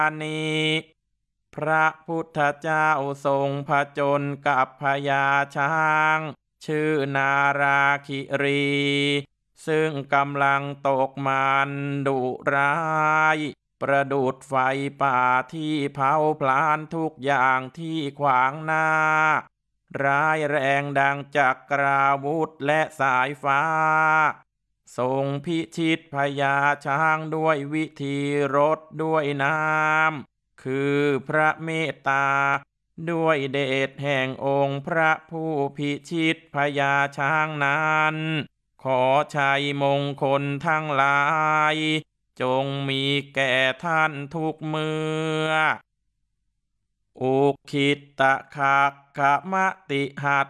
นี้พระพุทธเจ้าทรงผจญกับพญาช้างชื่อนาราคิรีซึ่งกำลังตกมันดุร้ายประดุจไฟป่าที่เผาพลานทุกอย่างที่ขวางหน้าร้ายแรงดังจักราวุธและสายฟ้าทรงพิชิตพญาช้างด้วยวิธีรดด้วยน้ำคือพระเมตตาด้วยเดชแห่งองค์พระผู้พิชิตพญาช้างนั้นขอชัยมงคลทั้งหลายจงมีแก่ท่านทุกเมื่ออุคิตตะขะขะมะติหัต